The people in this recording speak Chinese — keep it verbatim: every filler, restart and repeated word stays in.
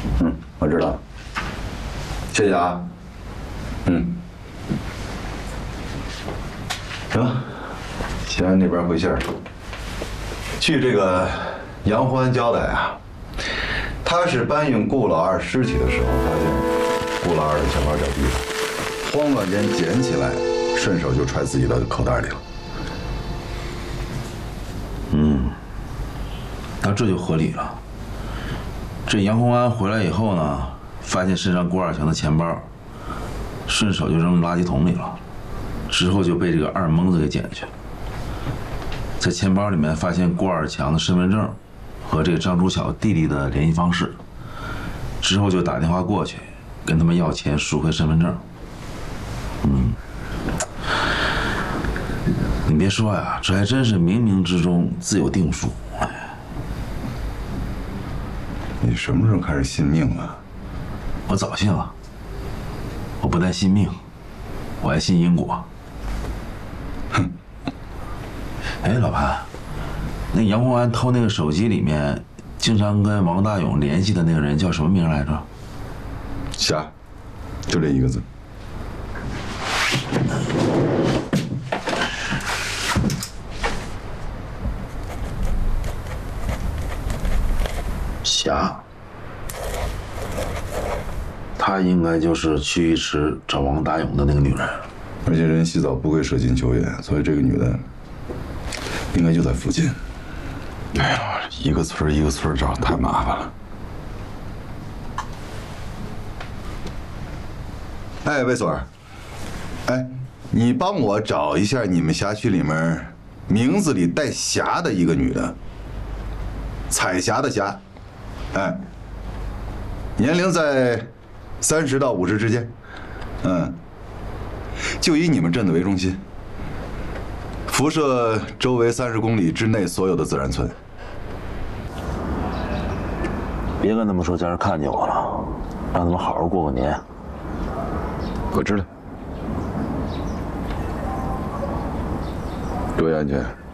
嗯，我知道。谢谢啊。嗯。行，西安那边回信儿。据这个杨欢交代啊，他是搬运顾老二尸体的时候，发现顾老二的钱包掉地上，慌乱间捡起来，顺手就揣自己的口袋里了。 嗯，那这就合理了。这杨洪安回来以后呢，发现身上郭二强的钱包，顺手就扔垃圾桶里了，之后就被这个二蒙子给捡去。在钱包里面发现郭二强的身份证和这个张楚巧弟弟的联系方式，之后就打电话过去跟他们要钱赎回身份证。嗯，你别说呀，这还真是冥冥之中自有定数。哎， 你什么时候开始信命啊？ 我早信了。我不但信命，我还信因果。哼。哎，老潘，那杨洪安偷那个手机里面，经常跟王大勇联系的那个人叫什么名来着？ 霞，就这一个字。 霞。她应该就是曲玉池找王大勇的那个女人。 而且人洗澡不会舍近求远，所以这个女的应该就在附近。哎呀，一个村一个村找，太麻烦了。哎，魏所，哎，你帮我找一下你们辖区里面名字里带“霞”的一个女的，彩霞的霞，哎，年龄在三十到五十之间，嗯。就以你们镇子为中心，辐射周围三十公里之内所有的自然村。 别跟他们说家人看见我了，让他们好好过个年。 我知道，注意安全。